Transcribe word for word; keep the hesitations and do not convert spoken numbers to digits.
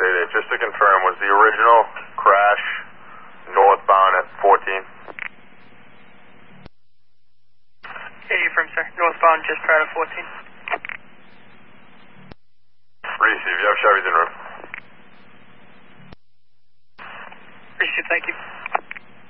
stay there. Just to confirm, was the original crash northbound at fourteen? Yeah, affirm, sir. Northbound just prior to fourteen. Receive, you have Chevy's en route. Receive, thank you.